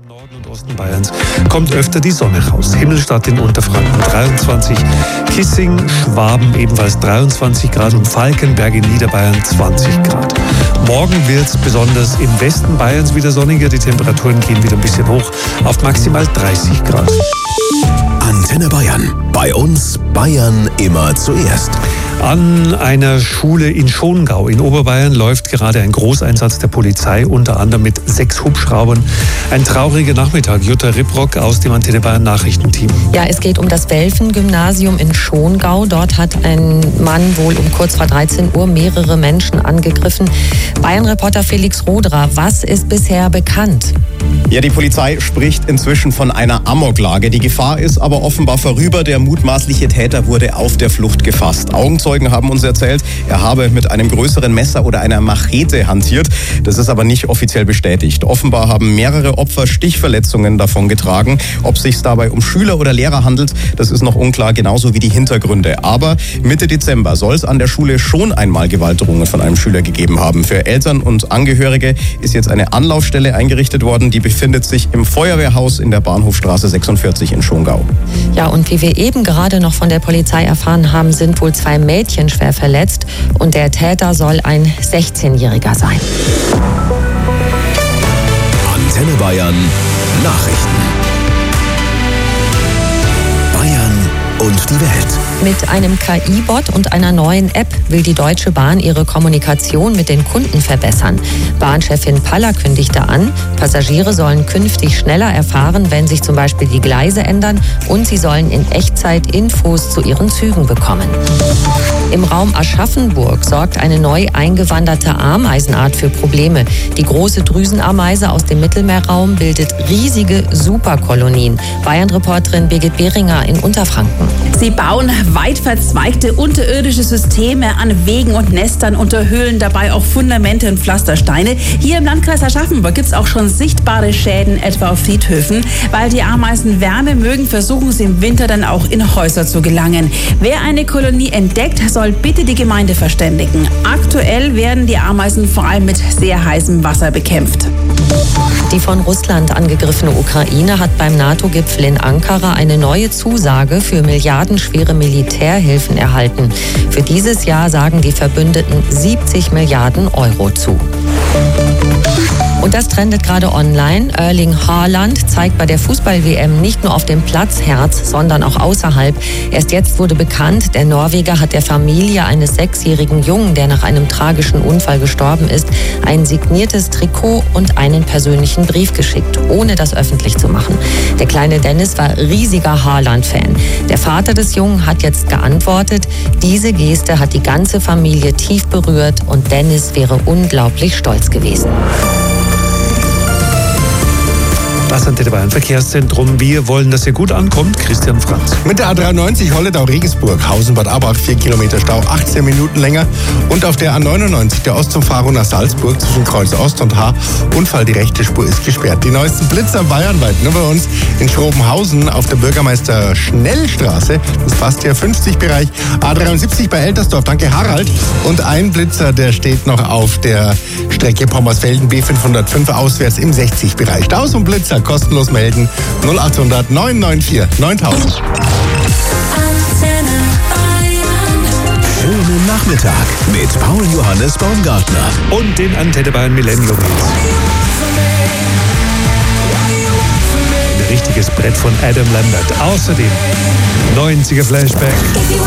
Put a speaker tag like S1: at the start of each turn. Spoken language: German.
S1: Norden und Osten Bayerns kommt öfter die Sonne raus. Himmelstadt in Unterfranken 23, Kissing, Schwaben ebenfalls 23 Grad und Falkenberg in Niederbayern 20 Grad. Morgen wird es besonders im Westen Bayerns wieder sonniger. Die Temperaturen gehen wieder ein bisschen hoch auf maximal 30 Grad.
S2: Antenne Bayern. Bei uns Bayern immer zuerst.
S1: An einer Schule in Schongau in Oberbayern läuft gerade ein Großeinsatz der Polizei, unter anderem mit 6 Hubschraubern. Ein trauriger Nachmittag. Jutta Ribrock aus dem Antenne Bayern Nachrichtenteam.
S3: Ja, es geht um das Welfen-Gymnasium in Schongau. Dort hat ein Mann wohl um kurz vor 13 Uhr mehrere Menschen angegriffen. Bayern-Reporter Felix Roderer, was ist bisher bekannt?
S4: Ja, die Polizei spricht inzwischen von einer Amoklage. Die Gefahr ist aber offenbar vorüber. Der mutmaßliche Täter wurde auf der Flucht gefasst. Augenzeugen haben uns erzählt, er habe mit einem größeren Messer oder einer Machete hantiert. Das ist aber nicht offiziell bestätigt. Offenbar haben mehrere Opfer Stichverletzungen davongetragen. Ob es sich dabei um Schüler oder Lehrer handelt, das ist noch unklar, genauso wie die Hintergründe. Aber Mitte Dezember soll es an der Schule schon einmal Gewaltdrohungen von einem Schüler gegeben haben. Für Eltern und Angehörige ist jetzt eine Anlaufstelle eingerichtet worden. Die befindet sich im Feuerwehrhaus in der Bahnhofstraße 46 in Schongau.
S3: Ja, und wie wir eben gerade noch von der Polizei erfahren haben, sind wohl 2 Mädchen schwer verletzt und der Täter soll ein 16-Jähriger sein.
S2: Antenne Bayern Nachrichten. Bayern und die Welt.
S3: Mit einem KI-Bot und einer neuen App will die Deutsche Bahn ihre Kommunikation mit den Kunden verbessern. Bahnchefin Paller kündigte an, Passagiere sollen künftig schneller erfahren, wenn sich zum Beispiel die Gleise ändern, und sie sollen in Echtzeit Infos zu ihren Zügen bekommen. Im Raum Aschaffenburg sorgt eine neu eingewanderte Ameisenart für Probleme. Die große Drüsenameise aus dem Mittelmeerraum bildet riesige Superkolonien. Bayern-Reporterin Birgit Behringer in Unterfranken.
S5: Sie bauen weit verzweigte unterirdische Systeme an Wegen und Nestern, unterhöhlen dabei auch Fundamente und Pflastersteine. Hier im Landkreis Aschaffenburg gibt es auch schon sichtbare Schäden, etwa auf Friedhöfen. Weil die Ameisen Wärme mögen, versuchen sie im Winter dann auch in Häuser zu gelangen. Wer eine Kolonie entdeckt, soll bitte die Gemeinde verständigen. Aktuell werden die Ameisen vor allem mit sehr heißem Wasser bekämpft.
S3: Die von Russland angegriffene Ukraine hat beim NATO-Gipfel in Ankara eine neue Zusage für milliardenschwere Militärhilfen erhalten. Für dieses Jahr sagen die Verbündeten 70 Milliarden Euro zu. Und das trendet gerade online. Erling Haaland zeigt bei der Fußball-WM nicht nur auf dem Platz Herz, sondern auch außerhalb. Erst jetzt wurde bekannt, der Norweger hat der Familie eines 6-jährigen Jungen, der nach einem tragischen Unfall gestorben ist, ein signiertes Trikot und einen persönlichen Brief geschickt, ohne das öffentlich zu machen. Der kleine Dennis war riesiger Haaland-Fan. Der Vater des Jungen hat jetzt geantwortet, diese Geste hat die ganze Familie tief berührt und Dennis wäre unglaublich stolz gewesen.
S1: Das Antenne Bayern Verkehrszentrum. Wir wollen, dass ihr gut ankommt. Christian Franz.
S6: Mit der A93 Holledau-Regensburg, Hausen-Bad Abach, 4 Kilometer Stau, 18 Minuten länger. Und auf der A99 der Ostumfahrung nach Salzburg zwischen Kreuz Ost und H. Unfall, die rechte Spur ist gesperrt. Die neuesten Blitzer bayernweit. Nur bei uns in Schrobenhausen auf der Bürgermeister-Schnellstraße. Das passt ja 50-Bereich. A73 bei Eltersdorf. Danke Harald. Und ein Blitzer, der steht noch auf der Strecke Pommersfelden B505 auswärts im 60-Bereich. Staus und Blitzer kostenlos melden. 0800 994 9000.
S2: Schönen Nachmittag mit Paul Johannes Baumgartner
S1: Und den Antenne Bayern Millennium Hits. Ein richtiges Brett von Adam Lambert. Außerdem 90er Flashback.